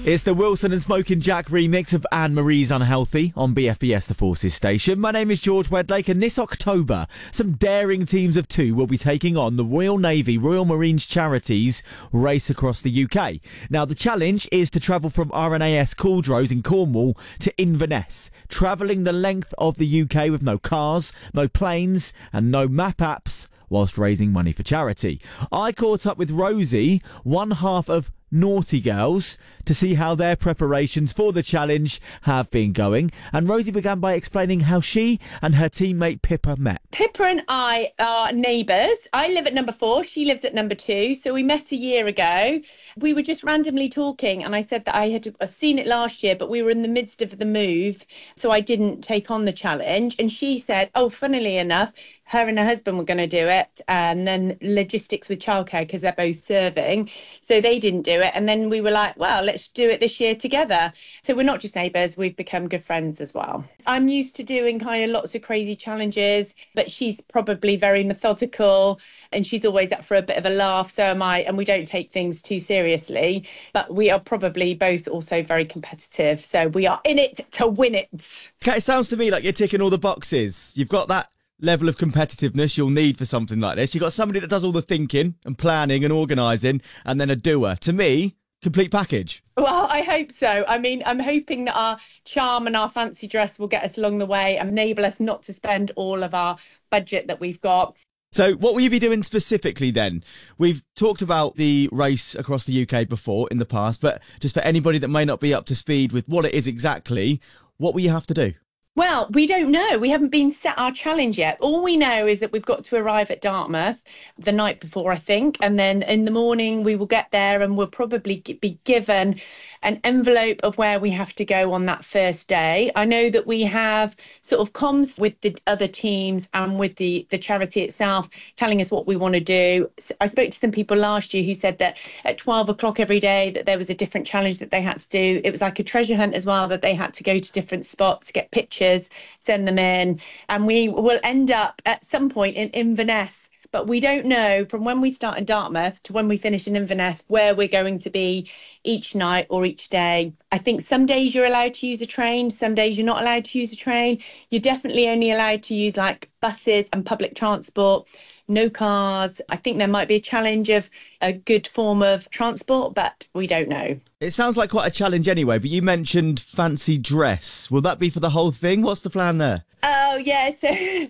It's the Wilson and Smoking Jack remix of Anne-Marie's Unhealthy on BFBS The Forces station. My name is George Wedlake, and this October, some daring teams of two will be taking on the Royal Navy, Royal Marines Charities race across the UK. Now, the challenge is to travel from RNAS Caldrose in Cornwall to Inverness, travelling the length of the UK with no cars, no planes, and no map apps, whilst raising money for charity. I caught up with Rosie, one half of Naughty Girls, to see how their preparations for the challenge have been going. And Rosie began by explaining how she and her teammate Pippa met. Pippa and I are neighbours. I live at number 4, she lives at number 2. So we met a year ago. We were just randomly talking, and I said that I had seen it last year, but we were in the midst of the move, so I didn't take on the challenge. And she said, oh, funnily enough, her and her husband were going to do it, and then logistics with childcare because they're both serving, so they didn't do it. And then we were like, well, let's do it this year together. So we're not just neighbours, we've become good friends as well. I'm used to doing kind of lots of crazy challenges, but she's probably very methodical and she's always up for a bit of a laugh, so am I, and we don't take things too seriously, but we are probably both also very competitive, so we are in it to win it. Okay, it sounds to me like you're ticking all the boxes. You've got that level of competitiveness you'll need for something like this. You've got somebody that does all the thinking and planning and organising, and then a doer. To me, complete package. Well, I hope so. I mean, I'm hoping that our charm and our fancy dress will get us along the way and enable us not to spend all of our budget that we've got. So what will you be doing specifically then? We've talked about the race across the UK before in the past, but just for anybody that may not be up to speed with what it is exactly, what will you have to do? Well, we don't know. We haven't been set our challenge yet. All we know is that we've got to arrive at Dartmouth the night before, I think. And then in the morning we will get there and we'll probably be given an envelope of where we have to go on that first day. I know that we have sort of comms with the other teams and with the charity itself telling us what we want to do. I spoke to some people last year who said that at 12 o'clock every day that there was a different challenge that they had to do. It was like a treasure hunt as well, that they had to go to different spots, get pictures, send them in, and we will end up at some point in Inverness. But we don't know from when we start in Dartmouth to when we finish in Inverness where we're going to be each night or each day. I think some days you're allowed to use a train, some days you're not allowed to use a train. You're definitely only allowed to use like buses and public transport, no cars. I think there might be a challenge of a good form of transport, but we don't know. It sounds like quite a challenge anyway, but you mentioned fancy dress. Will that be for the whole thing? What's the plan there? Oh, yeah. So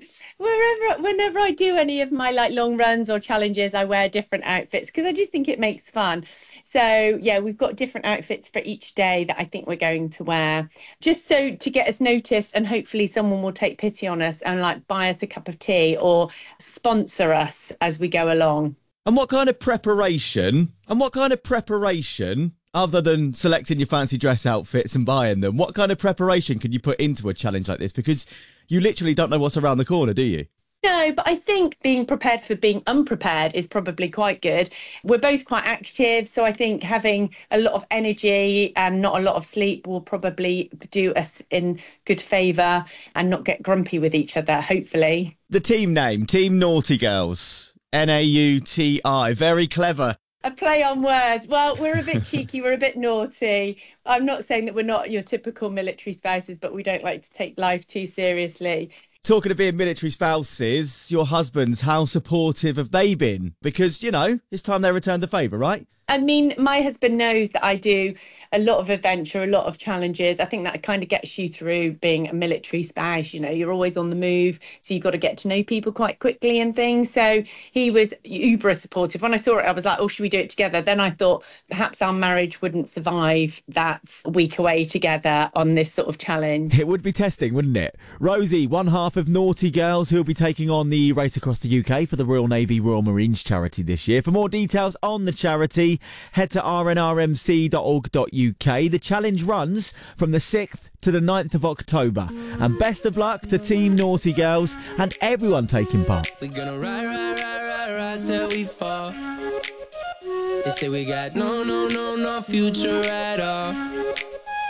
whenever I do any of my like long runs or challenges, I wear different outfits because I just think it makes fun. So, yeah, we've got different outfits for each day that I think we're going to wear, just so to get us noticed, and hopefully someone will take pity on us and like buy us a cup of tea or sponsor us as we go along. And what kind of preparation, other than selecting your fancy dress outfits and buying them, what kind of preparation can you put into a challenge like this? Because you literally don't know what's around the corner, do you? No, but I think being prepared for being unprepared is probably quite good. We're both quite active, so I think having a lot of energy and not a lot of sleep will probably do us in good favour and not get grumpy with each other, hopefully. The team name, Team Naughty Girls, Nauti, very clever. A play on words. Well, we're a bit cheeky, we're a bit naughty. I'm not saying that we're not your typical military spouses, but we don't like to take life too seriously. Talking of being military spouses, your husbands, how supportive have they been? Because, you know, it's time they returned the favour, right? I mean, my husband knows that I do a lot of adventure, a lot of challenges. I think that kind of gets you through being a military spouse. You know, you're always on the move, so you've got to get to know people quite quickly and things. So he was uber supportive. When I saw it, I was like, oh, should we do it together? Then I thought perhaps our marriage wouldn't survive that week away together on this sort of challenge. It would be testing, wouldn't it? Rosie, one half of Naughty Girls, who will be taking on the race across the UK for the Royal Navy, Royal Marines charity this year. For more details on the charity, head to rnrmc.org.uk. The challenge runs from the 6th to the 9th of October. And best of luck to Team Naughty Girls and everyone taking part. We're gonna ride till we fall. They say we got no future at all.